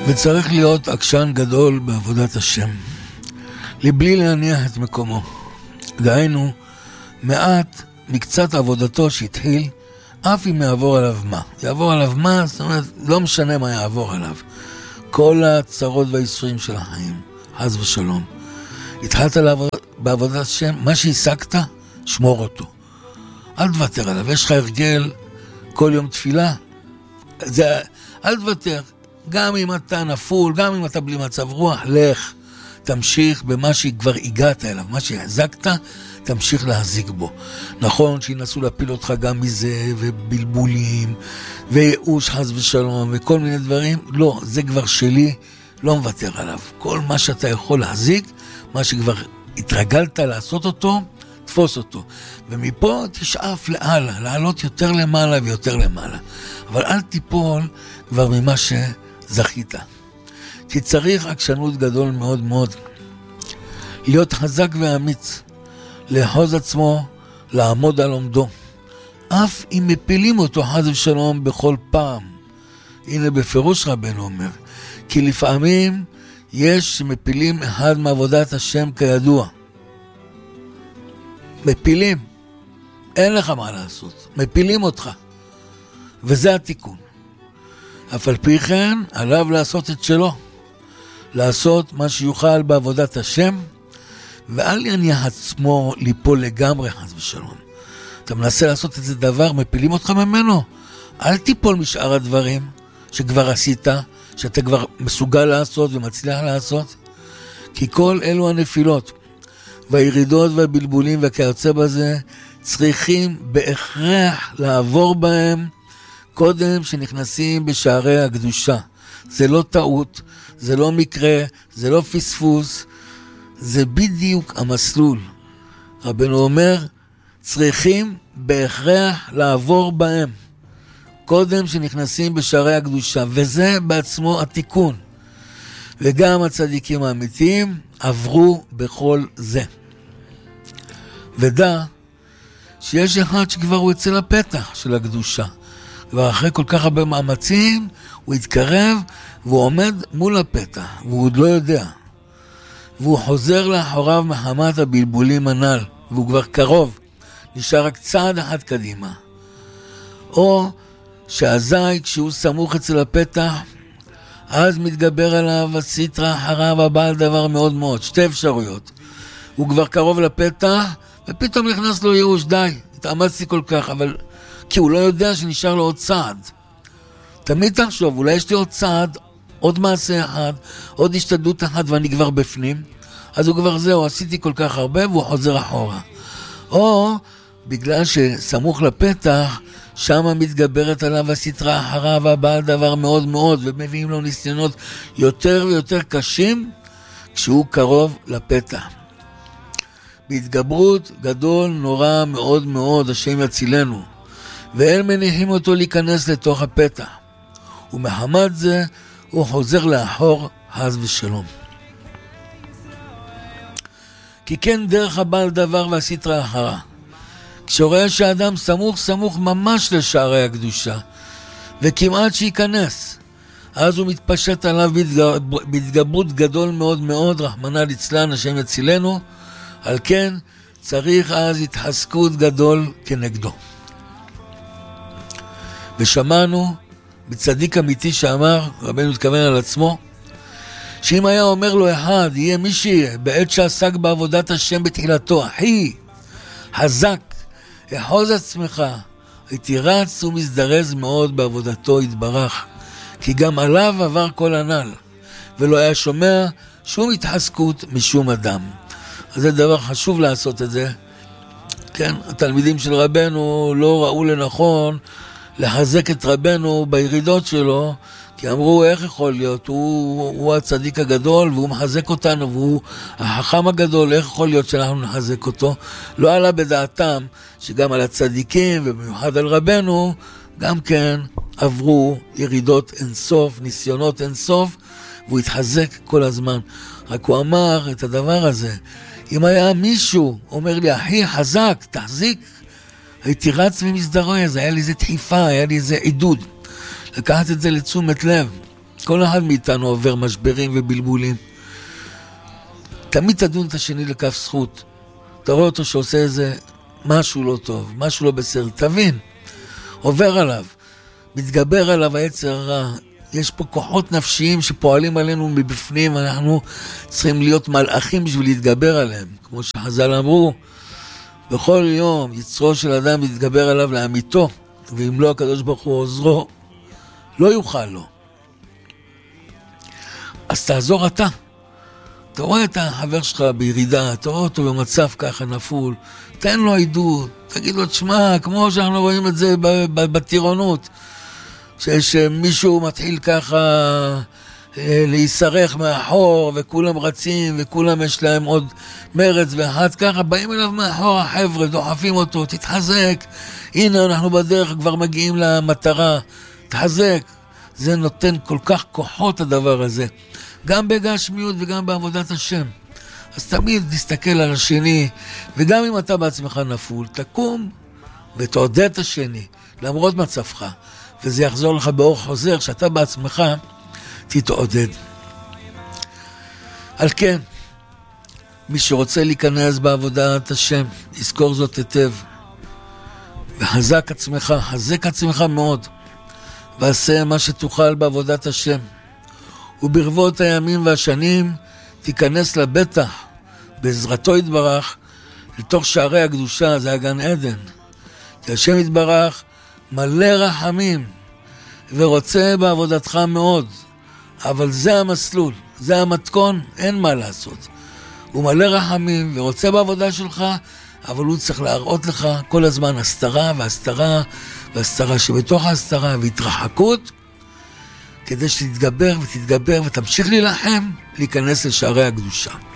וצריך להיות עקשן גדול בעבודת השם, לבלי להניח את מקומו. דהיינו, מעט מקצת עבודתו שהתחיל, אף אם יעבור עליו מה. יעבור עליו מה, זאת אומרת, לא משנה מה יעבור עליו. כל הצרות והיסורים של החיים, חס ושלום. התחלת בעבודת השם, מה שהשגת, שמור אותו. אל תוותר עליו. יש לך הרגל כל יום תפילה, אל תוותר. גם אם אתה נפול, גם אם אתה בלי מצב רוח, לך. תמשיך במה שכבר הגעת אליו, מה שהחזקת, תמשיך להחזיק בו. נכון שינסו להפיל אותך גם מזה, ובלבולים, וייאוש חס ושלום, וכל מיני דברים. לא, זה כבר שלי, לא מוותר עליו. כל מה שאתה יכול להחזיק, מה שכבר התרגלת לעשות אותו, תפוס אותו. ומפה תשאף לעלה, לעלות יותר למעלה ויותר למעלה. אבל אל תיפול כבר ממה שזכית. כי צריך עקשנות גדול מאוד מאוד. להיות חזק ואמיץ. לאחוז עצמו, לעמוד על עומדו. אף אם מפילים אותו חס ושלום בכל פעם. הנה בפירוש רבנו אומר. כי לפעמים יש שמפילים אחד מעבודת השם כידוע. מפילים. אין לך מה לעשות. מפילים אותך. וזה התיקון. אף על פי כן, עליו לעשות את שלו. לעשות מה שיוכל בעבודת השם, ואל יניח עצמו ליפול לגמרי חס ושלום. אתה מנסה לעשות איזה דבר, מפילים אותך ממנו. אל תיפול משאר הדברים שכבר עשית, שאתה כבר מסוגל לעשות ומצליח לעשות. כי כל אלו הנפילות, והירידות והבלבולים וכיוצא בזה, צריכים בהכרח לעבור בהם קודם שנכנסים בשערי הקדושה. זה לא טעות, זה לא מקרה, זה לא פספוס, זה בדיוק המסלול. רבנו אומר, צריכים בהכרח לעבור בהם קודם שנכנסים בשערי הקדושה, וזה בעצמו התיקון. וגם הצדיקים האמיתיים עברו בכל זה. ודע שיש אחד שכבר הוא אצל הפתח של הקדושה. כבר אחרי כל כך הרבה מאמצים, הוא התקרב והוא עומד מול הפתח, והוא עוד לא יודע. והוא חוזר לאחוריו מחמת הבלבולים הנ"ל, והוא כבר קרוב, נשאר רק צעד אחד קדימה. או שאזי כשהוא סמוך אצל הפתח, אז מתגבר עליו הסטרא אחריו הבעל דבר מאוד מאוד. שתי אפשרויות. הוא כבר קרוב לפתח, ופתאום נכנס לו ייאוש, די, התאמצתי כל כך, אבל כי הוא לא יודע שנשאר לו עוד צעד. תמיד תחשוב, אולי יש לי עוד צעד, עוד מעשה אחד, עוד השתדלות אחת ואני כבר בפנים, אז הוא כבר זהו, עשיתי כל כך הרבה והוא חוזר אחורה. או בגלל שסמוך לפתח, שם מתגברת עליו הסטרא אחריו הבעל דבר מאוד מאוד, ומביאים לו ניסיונות יותר ויותר קשים כשהוא קרוב לפתח. בהתגברות גדול נורא מאוד מאוד, השם יצילנו, ואין מניחים אותו להיכנס לתוך הפתח. ומחמת זה הוא חוזר לאחור חס ושלום. כי כן דרך הבעל דבר והסטרא אחרא. כשרואה שהאדם סמוך ממש לשערי הקדושה, וכמעט שייכנס, אז הוא מתפשט עליו בהתגברות גדול מאוד מאוד, רחמנא ליצלן, השם יצילנו. על כן צריך אז התחזקות גדול כנגדו. ושמענו בצדיק אמיתי שאמר, רבנו התכוון על עצמו, שאם היה אומר לו אחד, יהיה מי שיהיה, בעת שעסק בעבודת השם בתחילתו, אחי, חזק, אחוז עצמך, הייתי רץ ומזדרז מאוד בעבודתו יתברך, כי גם עליו עבר כל הנ"ל, ולא היה שומע שום התחזקות משום אדם. אז זה דבר חשוב לעשות את זה. כן, התלמידים של רבנו לא ראו לנכון לחזק את רבנו בירידות שלו, כי אמרו, איך יכול להיות? הוא הצדיק הגדול, והוא מחזק אותנו, והוא החכם הגדול, איך יכול להיות שאנחנו נחזק אותו? לא עלה בדעתם שגם על הצדיקים, ובמיוחד על רבנו, גם כן עברו ירידות אינסוף, ניסיונות אינסוף, והוא התחזק כל הזמן. רק הוא אמר את הדבר הזה, אם היה מישהו אומר לי, אחי חזק, תחזיק, הייתי רץ ומזדרז, היה לי איזה דחיפה, היה לי איזה עידוד. לקחת את זה לתשומת לב. כל אחד מאיתנו עובר משברים ובלבולים. תמיד תדון את השני לכף זכות. אתה רואה אותו שעושה איזה משהו לא טוב, משהו לא בסדר, תבין. עובר עליו, מתגבר עליו היצר הרע. יש פה כוחות נפשיים שפועלים עלינו מבפנים, אנחנו צריכים להיות מלאכים בשביל להתגבר עליהם. כמו שחז"ל אמרו, בכל יום יצרו של אדם מתגבר עליו לאמיתו, ואם לא הקדוש ברוך הוא עוזרו, לא יוכל לו. אז תעזור אתה. אתה רואה את החבר שלך בירידה, אתה רואה אותו במצב ככה נפול, תן לו עדות, תגיד לו, תשמע, כמו שאנחנו רואים את זה בטירונות, שמישהו מתחיל ככה להישרך מאחור, וכולם רצים, וכולם יש להם עוד מרץ ואחד ככה, באים אליו מאחור החבר'ה, דוחפים אותו, תתחזק, הנה אנחנו בדרך כבר מגיעים למטרה, תחזק. זה נותן כל כך כוחות הדבר הזה, גם בגשמיות וגם בעבודת השם. אז תמיד תסתכל על השני, וגם אם אתה בעצמך נפול, תקום ותעודד את השני, למרות מצבך, וזה יחזור לך באור חוזר, שאתה בעצמך תתעודד. על כן, מי שרוצה להיכנס בעבודת השם, יזכור זאת היטב, וחזק עצמך, חזק עצמך מאוד, ועשה מה שתוכל בעבודת השם. וברבות הימים והשנים תיכנס לבטח, בעזרתו יתברך, לתוך שערי הקדושה, זה הגן עדן. כי השם יתברך מלא רחמים, ורוצה בעבודתך מאוד. אבל זה המסלול, זה המתכון, אין מה לעשות. הוא מלא רחמים ורוצה בעבודה שלך, אבל הוא צריך להראות לך כל הזמן הסתרה והסתרה והסתרה שבתוך ההסתרה והתרחקות, כדי שתתגבר ותתגבר ותמשיך להילחם, להיכנס לשערי הקדושה.